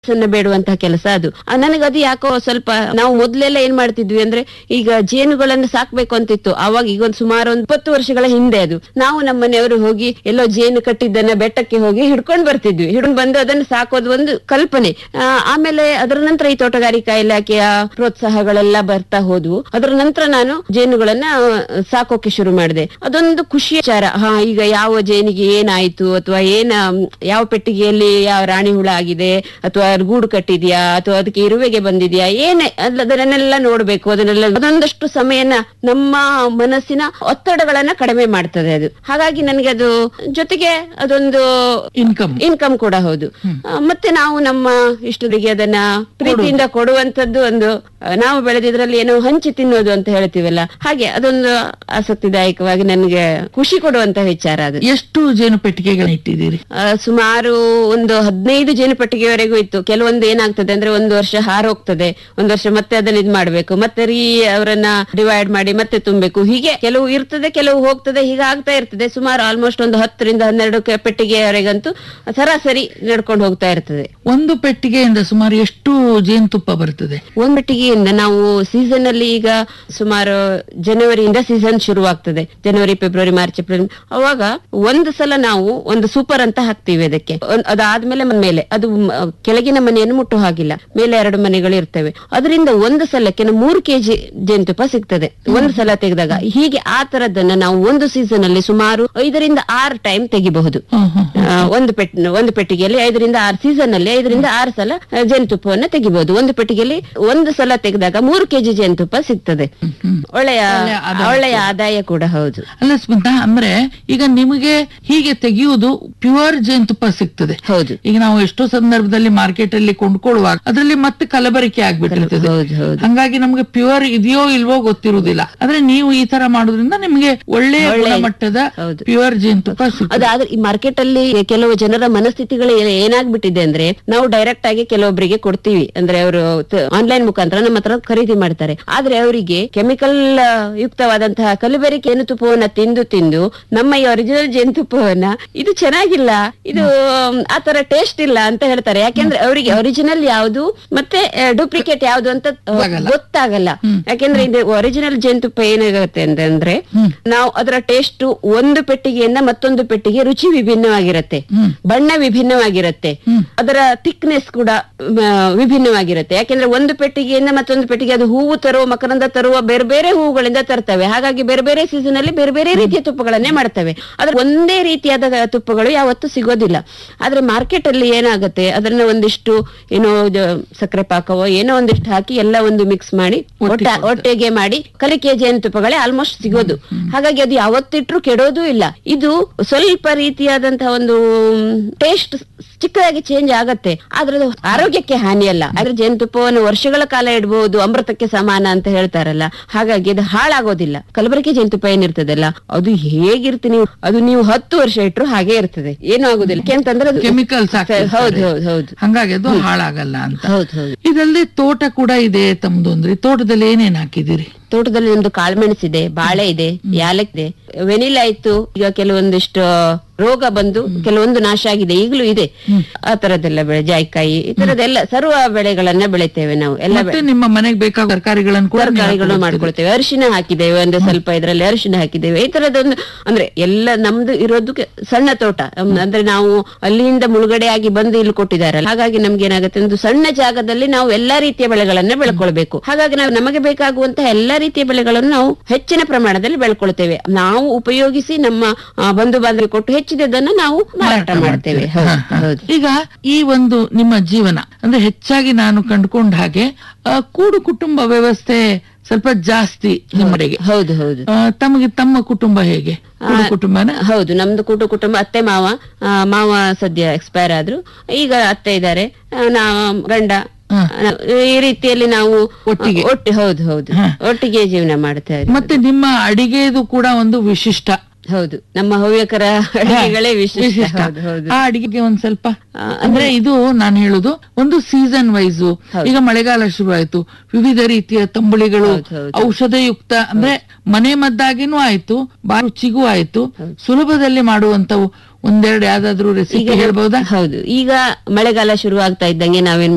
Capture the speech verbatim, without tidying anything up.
ಸನ್ನ ಬೇಡುವಂತಹ ಕೆಲಸ ಅದು. ಆ, ನನಗದು ಯಾಕೋ ಸ್ವಲ್ಪ ನಾವು ಮೊದ್ಲೆಲ್ಲ ಏನ್ ಮಾಡ್ತಿದ್ವಿ ಅಂದ್ರೆ ಈಗ ಜೇನುಗಳನ್ನು ಸಾಕ್ಬೇಕು ಅಂತಿತ್ತು ಅವಾಗ, ಈಗ ಒಂದು ಸುಮಾರು ಒಂದು ಇಪ್ಪತ್ತು ವರ್ಷಗಳ ಹಿಂದೆ ಅದು. ನಾವು ನಮ್ಮ ಮನೆಯವರು ಹೋಗಿ ಎಲ್ಲೋ ಜೇನು ಕಟ್ಟಿದ್ದನ್ನ ಬೆಟ್ಟಕ್ಕೆ ಹೋಗಿ ಹಿಡ್ಕೊಂಡ್ ಬರ್ತಿದ್ವಿ. ಹಿಡ್ಕೊಂಡ್ ಬಂದು ಅದನ್ನು ಸಾಕೋದು ಒಂದು ಕಲ್ಪನೆ. ಆ, ಆಮೇಲೆ ಅದರ ನಂತರ ಈ ತೋಟಗಾರಿಕಾ ಇಲಾಖೆಯ ಪ್ರೋತ್ಸಾಹಗಳೆಲ್ಲ ಬರ್ತಾ ಹೋದ್ವು. ಅದರ ನಂತರ ನಾನು ಜೇನುಗಳನ್ನ ಸಾಕೋಕೆ ಶುರು ಮಾಡಿದೆ. ಅದೊಂದು ಖುಷಿಯ ವಿಚಾರ. ಹಾ, ಈಗ ಯಾವ ಜೇನಿಗೆ ಏನಾಯ್ತು ಅಥವಾ ಏನ ಯಾವ ಪೆಟ್ಟಿಗೆಯಲ್ಲಿ ಯಾವ ರಾಣಿ ಹುಳ ಆಗಿದೆ ಅಥವಾ ಗೂಡು ಕಟ್ಟಿದ್ಯಾ ಅಥವಾ ಅದಕ್ಕೆ ಇರುವೆಗೆ ಬಂದಿದ್ಯಾ ಏನೇ ಅದನ್ನೆಲ್ಲ ನೋಡ್ಬೇಕು. ಅದನ್ನೆಲ್ಲ ಅದೊಂದಷ್ಟು ಸಮಯನ ನಮ್ಮ ಮನಸ್ಸಿನ ಒತ್ತಡಗಳನ್ನ ಕಡಿಮೆ ಮಾಡ್ತದೆ ಅದು. ಹಾಗಾಗಿ ನನಗೆ ಅದು ಜೊತೆಗೆ ಅದೊಂದು ಇನ್ಕಮ್ ಇನ್ಕಮ್ ಕೂಡ ಹೌದು. ಆ, ಮತ್ತೆ ನಾವು ನಮ್ಮ ಇಷ್ಟರಿಗೆ ಅದನ್ನ ಪ್ರೀತಿಯಿಂದ ಕೊಡುವಂತದ್ದು ಒಂದು, ನಾವು ಬೆಳೆದಿದ್ರಲ್ಲಿ ಏನೋ ಹಂಚಿ ತಿನ್ನೋದು ಅಂತ ಹೇಳ್ತೀವಲ್ಲ, ಹಾಗೆ ಅದೊಂದು ಆಸಕ್ತಿದಾಯಕವಾಗಿ ನನಗೆ ಖುಷಿ ಕೊಡುವಂತ ವಿಚಾರ ಅದು. ಎಷ್ಟು ಜೇನು ಪೆಟ್ಟಿಗೆಗಳನ್ನ ಇಟ್ಟಿದ್ದೀರಿ? ಆ, ಸುಮಾರು ಒಂದು ಹದಿನೈದು ಜೇನು ಪೆಟ್ಟಿಗೆವರೆಗೂ ಇತ್ತು. ಕೆಲವೊಂದು ಏನಾಗ್ತದೆ ಅಂದ್ರೆ ಒಂದು ವರ್ಷ ಹಾರೋಗ್ತದೆ, ಒಂದು ವರ್ಷ ಮತ್ತೆ ಅದನ್ನ ಇದ್ ಮಾಡ್ಬೇಕು, ಮತ್ತೆ ರೀ ಅವರನ್ನ ಡಿವೈಡ್ ಮಾಡಿ ಮತ್ತೆ ತುಂಬಬೇಕು. ಹೀಗೆ ಕೆಲವು ಇರ್ತದೆ, ಕೆಲವು ಹೋಗ್ತದೆ, ಹೀಗೆ ಆಗ್ತಾ ಇರ್ತದೆ. ಸುಮಾರು ಆಲ್ಮೋಸ್ಟ್ ಒಂದು ಹತ್ತರಿಂದ ಹನ್ನೆರಡು ಕೆ- ಪೆಟ್ಟಿಗೆಯವರೆಗಂತೂ ಸರಾಸರಿ ನಡ್ಕೊಂಡು ಹೋಗ್ತಾ ಇರ್ತದೆ. ಒಂದು ಪೆಟ್ಟಿಗೆಯಿಂದ ಸುಮಾರು ಎಷ್ಟು ಜೇನುತುಪ್ಪ ಬರ್ತದೆ? ಒಂದ್ ಪೆಟ್ಟಿಗೆಯಿಂದ ನಾವು ಸೀಸನ್ ಅಲ್ಲಿ ಈಗ ಸುಮಾರು ಜನವರಿಯಿಂದ ಸೀಸನ್ ಶುರುವಾಗ್ತದೆ. ಜನವರಿ, ಫೆಬ್ರವರಿ, ಮಾರ್ಚ್, ಏಪ್ರಿಲ್. ಅವಾಗ ಒಂದು ಸಲ ನಾವು ಒಂದು ಸೂಪರ್ ಅಂತ ಹಾಕ್ತಿವಿ ಅದಕ್ಕೆ. ಒಂದ್- ಅದಾದ್ಮೇಲೆ ಮೇಲೆ ಅದು ಮ- ಕೆಳಗಿನ ಮನೆಯನ್ನು ಮುಟ್ಟೋ ಹಾಗಿಲ್ಲ, ಮೇಲೆ ಎರಡು ಮನೆಗಳು ಇರ್ತವೆ. ಅದರಿಂದ ಒಂದು ಸಲಕ್ಕೆ ನಾವು ಮೂರು ಕೆಜಿ ಜೇನುತುಪ್ಪ ಸಿಗ್ತದೆ ಒಂದು ಸಲ ತೆಗೆದಾಗ. ಹೀಗೆ ಆ ತರದನ್ನ ನಾವು ಒಂದು ಸೀಸನ್ ಅಲ್ಲಿ ಸುಮಾರು ಐದರಿಂದ ಆರು ಟೈಮ್ ತೆಗಿಬಹುದು. ಹ್ಮ್, ಹ್ಮ್, ಹ್ಮ್. ಆ, ಒಂದು ಪೆಟ್ ಒಂದು ಪೆಟ್ಟಿಗೆಯಲ್ಲಿ ಐದರಿಂದ ಆರು ಸೀಸನ್ ಅಲ್ಲಿ ಐದರಿಂದ ಆರು ಸಲ ಆ, ಜೇನುತುಪ್ಪವನ್ನ ತೆಗಿಬಹುದು. ಒಂದು ಪೆಟ್ಟಿಗೆಯಲ್ಲಿ ಒಂದು ಸಲ ತೆಗೆದಾಗ ಮೂರು ಕೆಜಿ ಜೇನುತುಪ್ಪ ಸಿಗ್ತದೆ. ಹ್ಮ್. ಒಳ್ಳೆಯ ಒಳ್ಳೆಯ ಆದಾಯ ಒಳ್ಳೆಯ ಆದಾಯ ಕೂಡ ಹೌದು. ಅಲ್ಲ ಸ್ಮಿತಾ, ಅಂದ್ರೆ ಈಗ ನಿಮಗೆ ಹೀಗೆ ತೆಗೆಯುವುದು ಪ್ಯೂರ್ ಜೇನುತುಪ್ಪ ಸಿಗ್ತದೆ. ಹೌದು ಈಗ ನಾವು ಎಷ್ಟೋ ಸಂದರ್ಭದಲ್ಲಿ ಮಾರ್ಕೆಟ್ ಅಲ್ಲಿ ಕೊಂಡ್ಕೊಳ್ಳುವಾಗ ಅದರಲ್ಲಿ ಮತ್ತೆ ಕಲಬೆರಕೆ ಆಗ್ಬಿಟ್ಟಿರ್ತದೆ. ಹೌದು ಹೌದು ಹಂಗಾಗಿ ನಮ್ಗೆ ಪ್ಯೂರ್ ಇದೆಯೋ ಇಲ್ವೋ ಗೊತ್ತಿರುವುದಿಲ್ಲ. ಆದ್ರೆ ನೀವು ಈ ತರ ಮಾಡೋದ್ರಿಂದ ನಿಮ್ಗೆ ಒಳ್ಳೆಯ ಒಳ್ಳೆ- ಗುಣಮಟ್ಟದ ಹೌದು. ಪ್ಯೂರ್ ಜೇನುತುಪ್ಪ ಸಿಗ್ತದೆ. ಅದಾದ್ರೆ ಈ ಮಾರ್ಕೆಟ್ ಅಲ್ಲಿ ಕೆಲವು ಜನರ ಮನಸ್ಥಿತಿಗಳು ಏ- ಏನಾಗ್ಬಿಟ್ಟಿದೆ ಅಂದ್ರೆ, ನಾವು ಡೈರೆಕ್ಟ್ ಆಗಿ ಕೆಲವೊಬ್ಬರಿಗೆ ಕೊಡ್ತೀವಿ ಅಂದ್ರೆ ಅವರು ಆನ್ಲೈನ್ ಮುಖಾಂತರ ನಮ್ಮ ಹತ್ರ ಖರೀದಿ ಮಾಡ್ತಾರೆ. ಆದ್ರೆ ಅವರಿಗೆ ಕೆಮಿಕಲ್ ಯುಕ್ತವಾದಂತಹ ಕಲಬೆರಕೆ ಜೇನುತುಪ್ಪವನ್ನ ತಿಂದು ತಿಂದು ನಮ್ಮ ಈ ಒರಿಜಿನಲ್ ಜೇನುತುಪ್ಪವನ್ನ ಇದು ಚೆನ್ನಾಗಿಲ್ಲ, ಇದು ಆತರ ಟೇಸ್ಟ್ ಇಲ್ಲ ಅಂತ ಹೇಳ್ತಾರೆ. ಯಾಕೆಂದ್ರೆ ಅವರಿಗೆ ಒರಿಜಿನಲ್ ಯಾವುದು ಮತ್ತೆ ಡೂಪ್ಲಿಕೇಟ್ ಯಾವುದು ಅಂತ ಆ, ಗೊತ್ತಾಗಲ್ಲ. ಗೊತ್ತಾಗಲ್ಲ. ಯಾಕೆಂದ್ರೆ ಇದು ಒರಿಜಿನಲ್ ಜೇನುತುಪ್ಪ ಏನಾಗುತ್ತೆ ಅಂತಂದ್ರೆ, ನಾವು ಅದರ ಟೇಸ್ಟ್ ಒಂದು ಪೆಟ್ಟಿಗೆಯಿಂದ ಮತ್ತೊಂದು ಪೆಟ್ಟಿಗೆ ರುಚಿ ವಿಭಿನ್ನವಾಗಿರುತ್ತೆ, ಬಣ್ಣ ವಿಭಿನ್ನವಾಗಿರುತ್ತೆ, ಅದರ ಥಿಕ್ನೆಸ್ ಕೂಡ ಮ, ವಿಭಿನ್ನವಾಗಿರುತ್ತೆ. ಯಾಕೆಂದ್ರೆ ಒಂದು ಪೆಟ್ಟಿಗೆಯಿಂದ ಮತ್ತೊಂದು ಪೆಟ್ಟಿಗೆ ಅದು ಹೂವು ತರುವ, ಮಕರಂದ ತರುವ ಬೇರೆ ಬೇರೆ ಹೂವುಗಳಿಂದ ತರ್ತವೆ. ಹಾಗಾಗಿ ಬೇರೆ ಬೇರೆ ಸೀಸನ್ ಅಲ್ಲಿ ಬೇರೆ ಬೇರೆ ರೀತಿಯ ತುಪ್ಪಗಳನ್ನೇ ಮಾಡ್ತವೆ. ಆದ್ರೆ ಒಂದೇ ರೀತಿಯಾದ ತುಪ್ಪಗಳು ಯಾವತ್ತೂ ಸಿಗೋದಿಲ್ಲ. ಆದ್ರೆ ಮಾರ್ಕೆಟ್ ಅಲ್ಲಿ ಏನಾಗುತ್ತೆ, ಅದನ್ನ ಒಂದಿಷ್ಟು ಏನೋ ಜ- ಸಕ್ಕರೆ ಪಾಕವೋ ಏನೋ ಒಂದಿಷ್ಟು ಹಾಕಿ ಎಲ್ಲ ಒಂದು ಮಿಕ್ಸ್ ಮಾಡಿ ಒಟ್ಟ ಒಟ್ಟಿಗೆ ಮಾಡಿ ಕಲಿಕೆಯ ಜೇನುತುಪ್ಪಗಳೇ ಆಲ್ಮೋಸ್ಟ್ ಸಿಗೋದು. ಹಾಗಾಗಿ ಅದು ಯಾವತ್ತಿಟ್ರು ಕೆಡೋದು ಇಲ್ಲ. ಇದು ಸ್ವಲ್ಪ ರೀತಿಯಾದಂತಹ ಒಂದು ಟೇಸ್ಟ್ ಚಿಕ್ಕದಾಗಿ ಚೇಂಜ್ ಆಗತ್ತೆ, ಆದ್ರೆ ಅದು ಆರೋಗ್ಯಕ್ಕೆ ಹಾನಿಯಲ್ಲ. ಆದ್ರೆ ಜೇನುತುಪ್ಪವನ್ನು ವರ್ಷಗಳ ಕಾಲ ಇಡಬಹುದು, ಅಮೃತಕ್ಕೆ ಸಮಾನ ಅಂತ ಹೇಳ್ತಾರಲ್ಲ, ಹಾಗಾಗಿ ಅದು ಹಾಳಾಗೋದಿಲ್ಲ. ಕಲಬೆರಕೆ ಜೇನುತುಪ್ಪ ಏನಿರ್ತದಲ್ಲ ಅದು ಹೇಗಿರ್ತೀನಿ, ಅದು ನೀವು ಹತ್ತು ವರ್ಷ ಇಟ್ರು ಹಾಗೆ ಇರ್ತದೆ, ಏನು ಆಗುದಿಲ್ಲ. ಯಾಕೆಂತಂದ್ರೆ ಅದು ಕೆಮಿಕಲ್ಸ್ ಹೌದು ಹೌದು ಹೌದು ಹಂಗಾಗಿ ಅದು ಹಾಳಾಗಲ್ಲ ಅಂತ. ಹೌದು ಹೌದು. ಇದಲ್ಲದೆ ತೋಟ ಕೂಡ ಇದೆ ತಮ್ದು ಅಂದ್ರೆ, ತೋಟದಲ್ಲಿ ಏನೇನ್ ಹಾಕಿದಿರಿ? ತೋಟದಲ್ಲಿ ಒಂದು ಕಾಳುಮೆಣಸಿದೆ, ಬಾಳೆ ಇದೆ, ಯಾಲಕ್ ಇದೆ, ವೆನಿಲಾ ಇತ್ತು. ಈಗ ಕೆಲವೊಂದಿಷ್ಟು ರೋಗ ಬಂದು ಕೆಲವೊಂದು ನಾಶ ಆಗಿದೆ, ಈಗಲೂ ಇದೆ. ಆ ತರದೆಲ್ಲ ಬೆಳೆ, ಜಾಯಿಕಾಯಿ, ಈ ತರದೆಲ್ಲ ಸರ್ವ ಬೆಳೆಗಳನ್ನ ಬೆಳೆತೇವೆ ನಾವು. ಎಲ್ಲ ಮತ್ತೆ ನಿಮ್ಮ ಮನೆಗೆ ಬೇಕಾದ ತರಕಾರಿಗಳನ್ನು ಕೂಡ ನೀವು ತರಕಾರಿಗಳು ಹಾಕೊಳ್ತೀರಿ. ಮಾಡ್ಕೊಳ್ತೇವೆ. ಅರಿಶಿನ ಹಾಕಿದ್ದೇವೆ, ಒಂದು ಸ್ವಲ್ಪ ಇದರಲ್ಲಿ ಅರಿಶಿನ ಹಾಕಿದ್ದೇವೆ. ಈ ತರದೊಂದು ಅಂದ್ರೆ ಎಲ್ಲ ನಮ್ದು ಇರೋದು ಕೆ- ಸಣ್ಣ ತೋಟ. ಅಮ್, ಅಂದ್ರೆ ನಾವು ಅಲ್ಲಿಂದ ಮುಳುಗಡೆ ಆಗಿ ಬಂದು ಇಲ್ಲಿ ಕೊಟ್ಟಿದ್ದಾರಲ್ಲ, ಹಾಗಾಗಿ ನಮ್ಗೆ ಏನಾಗುತ್ತೆ, ಒಂದು ಸಣ್ಣ ಜಾಗದಲ್ಲಿ ನಾವು ಎಲ್ಲಾ ರೀತಿಯ ಬೆಳೆಗಳನ್ನ ಬೆಳ್ಕೊಳ್ಬೇಕು. ಹಾಗಾಗಿ ನಾವು ನಮಗೆ ಬೇಕಾಗುವಂತಹ ಎಲ್ಲಾ ರೀತಿಯ ಬೆಳೆಗಳನ್ನು ನಾವು ಹೆಚ್ಚಿನ ಪ್ರಮಾಣದಲ್ಲಿ ಬೆಳ್ಕೊಳ್ತೇವೆ. ನಾವು ಉಪಯೋಗಿಸಿ ನಮ್ಮ ಆ, ಬಂಧು ಬಾಂಧವ ಕೊಟ್ಟು ಹೆಚ್ಚಿದದನ್ನ ನಾವು ಮಾರಾಟ ಮಾಡ್ತೇವೆ. ಹೌದು ಹೌದು. ಈಗ ಈ ಒಂದು ನಿಮ್ಮ ಜೀವನ ಅಂದ್ರೆ ಹೆಚ್ಚಾಗಿ ನಾನು ಕಂಡುಕೊಂಡ ಹಾಗೆ ಆ, ಕೂಡು ಕುಟುಂಬ ವ್ಯವಸ್ಥೆ ಸ್ವಲ್ಪ ಜಾಸ್ತಿ ನಿಮ್ಮಡೆಗೆ. ಹೌದು ಹೌದು. ಆ, ತಮಗೆ ತಮ್ಮ ಕುಟುಂಬ ಹೇಗೆ? ಕೂಡು ಕುಟುಂಬನ? ಹೌದು, ನಮ್ದು ಕೂಟು ಕುಟುಂಬ. ಅತ್ತೆ ಮಾವ, ಆ, ಮಾವ ಸದ್ಯ ಎಕ್ಸ್ಪೈರ್ ಆದ್ರು, ಈಗ ಅತ್ತೆ ಇದ್ದಾರೆ, ನಾ ಗಂಡ, ಹ. ಈ ರೀತಿಯಲ್ಲಿ ನಾವು ಒಟ್ಟಿಗೆ. ಒಟ್ಟು ಹೌದು ಹೌದು ಹ. ಒಟ್ಟಿಗೆ ಜೀವನ ಮಾಡ್ತಾ ಇದ್ದೀವಿ. ಮತ್ತೆ ನಿಮ್ಮ ಅಡಿಗೆದು ಕೂಡ ಒಂದು ವಿಶಿಷ್ಟ. ಹೌದು, ನಮ್ಮ ಹವ್ಯಕರ ಅಡಿಗೆಗಳೇ ವಿಶಿಷ್ಟ. ಹೌದು ಹೌದು. ಆ ಅಡಿಗೆಗೆ ಒಂದ್ ಸ್ವಲ್ಪ ಆ, ಅಂದ್ರೆ ಇದು ನಾನು ಹೇಳುದು ಒಂದು ಸೀಸನ್ ವೈಸ್. ಈಗ ಮಳೆಗಾಲ ಶುರು ಆಯ್ತು, ವಿವಿಧ ರೀತಿಯ ತಂಬುಳಿಗಳು, ಹೌದು, ಹೌದು. ಔಷಧಯುಕ್ತ ಅಂದ್ರೆ ಮನೆ ಮದ್ದಾಗಿನೂ ಆಯ್ತು, ಬಾರಿ ರುಚಿಗೂ ಆಯ್ತು, ಸುಲಭದಲ್ಲಿ ಮಾಡುವಂತವು ಒಂದೆರಡು ಯಾವ್ದಾದ್ರು ರೆಸಿಪಿ ಹೇಳ್ಬಹುದಾ? ಹೌದು, ಈಗ ಮಳೆಗಾಲ ಶುರು ಆಗ್ತಾ ಇದ್ದಂಗೆ ನಾವೇನ್